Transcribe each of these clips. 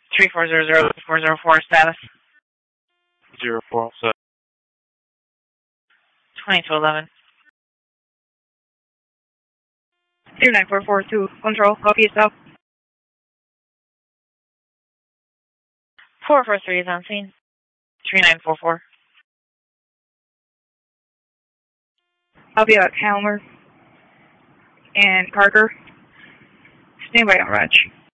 3400-404 status. 04 set. 2211. 29442, control, copy yourself. 443 is on scene. 3944. I'll be at Helmer and Parker. Stand by on Raj.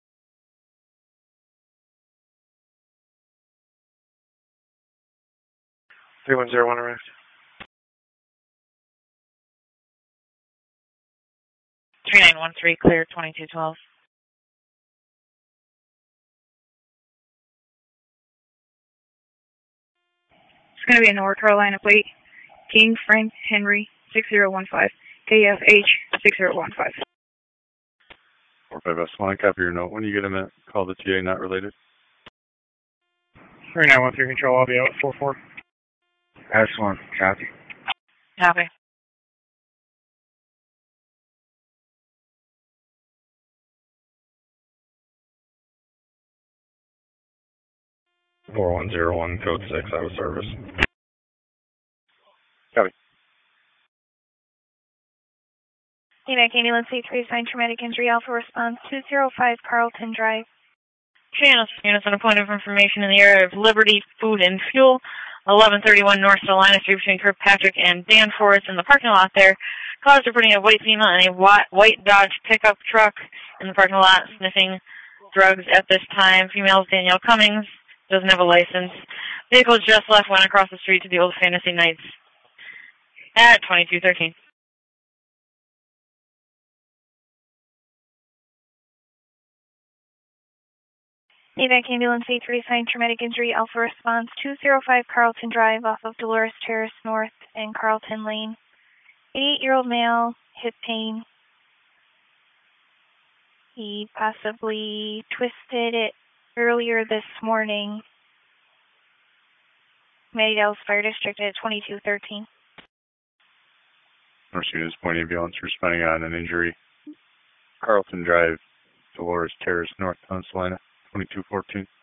3101 arrived. Three 3913 clear, 2212. It's going to be a North Carolina plate. King Frank Henry 6015. KFH 6015. 45S1, copy your note. When you get a minute, call the TA not related. 3913 control, I'll be out at 44. S1, copy. Copy. (4101) code 6, out of service. Copy. United Ambulance 83 assigned traumatic injury Alpha response 205 Carlton Drive. Units on a point of information in the area of Liberty Food and Fuel, 1131 North Salina Street between Kirkpatrick and Danforth in the parking lot there. Cars are putting a white female in a white Dodge pickup truck in the parking lot sniffing drugs at this time. Female Danielle Cummings, doesn't have a license. Vehicle just left, went across the street to the Old Fantasy Nights at 2213. Evac Ambulance 83 assigned traumatic injury Alpha response 205 Carlton Drive off of Dolores Terrace North and Carlton Lane. 88-year-old male, hip pain. He possibly twisted it earlier this morning. Maydell's Fire District at 2213. North Units point ambulance responding on an injury. Carlton Drive, Dolores Terrace North, Salina, 2214.